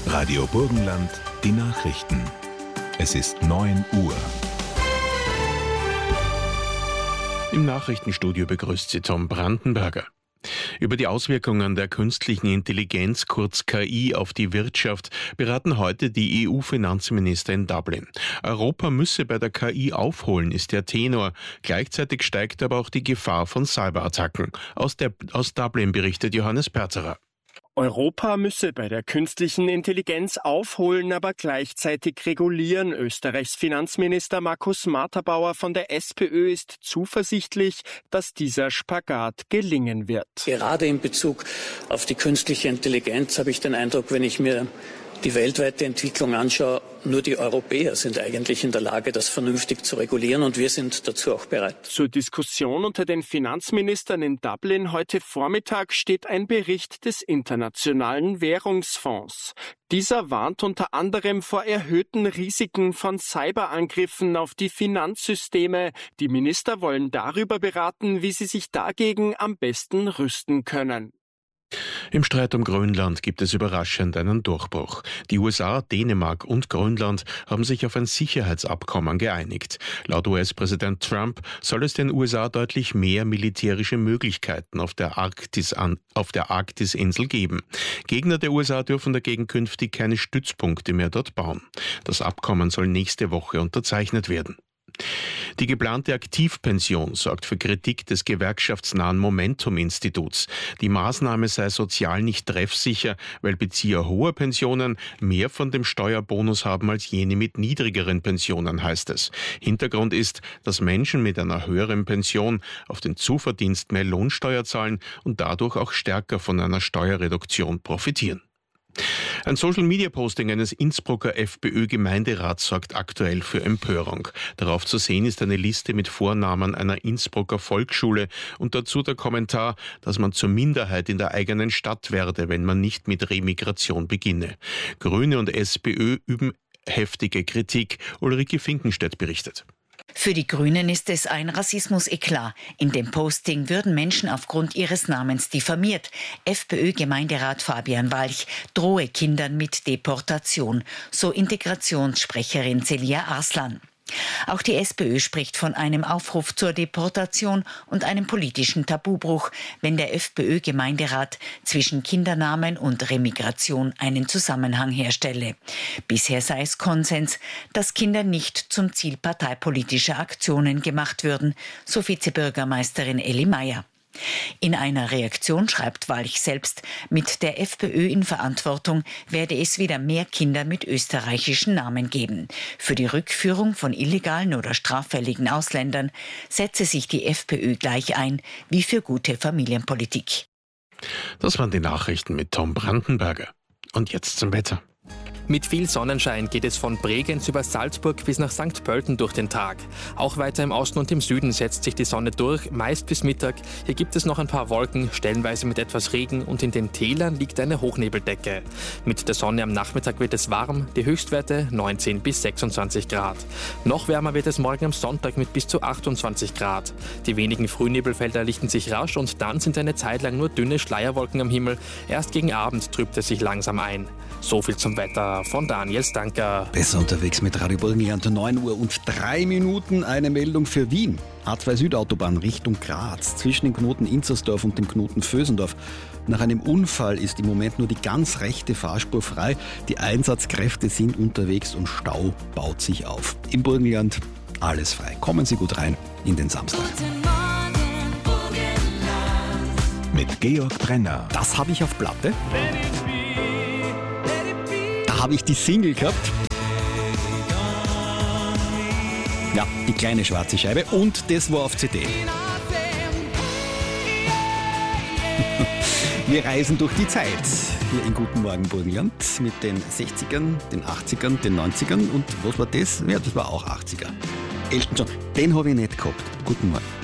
Radio Burgenland, die Nachrichten. Es ist 9 Uhr. Im Nachrichtenstudio begrüßt Sie Tom Brandenberger. Über die Auswirkungen der künstlichen Intelligenz, kurz KI, auf die Wirtschaft beraten heute die EU-Finanzminister in Dublin. Europa müsse bei der KI aufholen, ist der Tenor. Gleichzeitig steigt aber auch die Gefahr von Cyberattacken. Aus Dublin berichtet Johannes Perzerer. Europa müsse bei der künstlichen Intelligenz aufholen, aber gleichzeitig regulieren. Österreichs Finanzminister Markus Marterbauer von der SPÖ ist zuversichtlich, dass dieser Spagat gelingen wird. Gerade in Bezug auf die künstliche Intelligenz habe ich den Eindruck, wenn ich mir die weltweite Entwicklung anschaue, nur die Europäer sind eigentlich in der Lage, das vernünftig zu regulieren, und wir sind dazu auch bereit. Zur Diskussion unter den Finanzministern in Dublin heute Vormittag steht ein Bericht des Internationalen Währungsfonds. Dieser warnt unter anderem vor erhöhten Risiken von Cyberangriffen auf die Finanzsysteme. Die Minister wollen darüber beraten, wie sie sich dagegen am besten rüsten können. Im Streit um Grönland gibt es überraschend einen Durchbruch. Die USA, Dänemark und Grönland haben sich auf ein Sicherheitsabkommen geeinigt. Laut US-Präsident Trump soll es den USA deutlich mehr militärische Möglichkeiten auf der Arktisinsel geben. Gegner der USA dürfen dagegen künftig keine Stützpunkte mehr dort bauen. Das Abkommen soll nächste Woche unterzeichnet werden. Die geplante Aktivpension sorgt für Kritik des gewerkschaftsnahen Momentum-Instituts. Die Maßnahme sei sozial nicht treffsicher, weil Bezieher hoher Pensionen mehr von dem Steuerbonus haben als jene mit niedrigeren Pensionen, heißt es. Hintergrund ist, dass Menschen mit einer höheren Pension auf den Zuverdienst mehr Lohnsteuer zahlen und dadurch auch stärker von einer Steuerreduktion profitieren. Ein Social-Media-Posting eines Innsbrucker FPÖ-Gemeinderats sorgt aktuell für Empörung. Darauf zu sehen ist eine Liste mit Vornamen einer Innsbrucker Volksschule und dazu der Kommentar, dass man zur Minderheit in der eigenen Stadt werde, wenn man nicht mit Remigration beginne. Grüne und SPÖ üben heftige Kritik. Ulrike Finkenstedt berichtet. Für die Grünen ist es ein Rassismus-Eklat. In dem Posting würden Menschen aufgrund ihres Namens diffamiert. FPÖ-Gemeinderat Fabian Walch drohe Kindern mit Deportation, so Integrationssprecherin Celia Arslan. Auch die SPÖ spricht von einem Aufruf zur Deportation und einem politischen Tabubruch, wenn der FPÖ-Gemeinderat zwischen Kindernamen und Remigration einen Zusammenhang herstelle. Bisher sei es Konsens, dass Kinder nicht zum Ziel parteipolitischer Aktionen gemacht würden, so Vizebürgermeisterin Elli Meyer. In einer Reaktion schreibt Walch selbst, mit der FPÖ in Verantwortung werde es wieder mehr Kinder mit österreichischen Namen geben. Für die Rückführung von illegalen oder straffälligen Ausländern setze sich die FPÖ gleich ein wie für gute Familienpolitik. Das waren die Nachrichten mit Tom Brandenberger. Und jetzt zum Wetter. Mit viel Sonnenschein geht es von Bregenz über Salzburg bis nach St. Pölten durch den Tag. Auch weiter im Osten und im Süden setzt sich die Sonne durch, meist bis Mittag. Hier gibt es noch ein paar Wolken, stellenweise mit etwas Regen, und in den Tälern liegt eine Hochnebeldecke. Mit der Sonne am Nachmittag wird es warm, die Höchstwerte 19 bis 26 Grad. Noch wärmer wird es morgen am Sonntag mit bis zu 28 Grad. Die wenigen Frühnebelfelder lichten sich rasch und dann sind eine Zeit lang nur dünne Schleierwolken am Himmel. Erst gegen Abend trübt es sich langsam ein. So viel zum Wetter von Daniel Stanker. Besser unterwegs mit Radio Burgenland, 9 Uhr und 3 Minuten. Eine Meldung für Wien. A2 Südautobahn Richtung Graz, zwischen dem Knoten Inzersdorf und dem Knoten Vösendorf. Nach einem Unfall ist im Moment nur die ganz rechte Fahrspur frei. Die Einsatzkräfte sind unterwegs und Stau baut sich auf. Im Burgenland alles frei. Kommen Sie gut rein in den Samstag. Mit Georg Brenner. Das habe ich auf Platte. Da habe ich die Single gehabt. Ja, die kleine schwarze Scheibe, und das war auf CD. Wir reisen durch die Zeit hier in Guten Morgen Burgenland mit den 60ern, den 80ern, den 90ern, und was war das? Ja, das war auch 80er. Elton John, den habe ich nicht gehabt. Guten Morgen.